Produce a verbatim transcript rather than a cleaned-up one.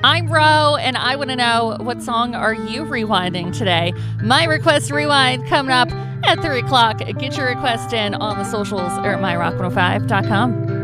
I'm Ro, and I want to know, what song are you rewinding today? My Request to Rewind coming up at three o'clock. Get your request in on the socials or at my rock one oh five dot com.